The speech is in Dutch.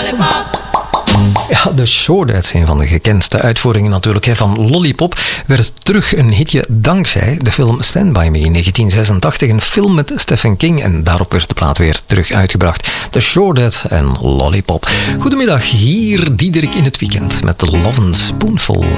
Ja, de Shortdads, een van de gekendste uitvoeringen natuurlijk van Lollipop, werd terug een hitje dankzij de film Stand By Me in 1986. Een film met Stephen King en daarop werd de plaat weer terug uitgebracht. De Shortdads en Lollipop. Goedemiddag, hier Diederik in het weekend met de Love and Spoonful.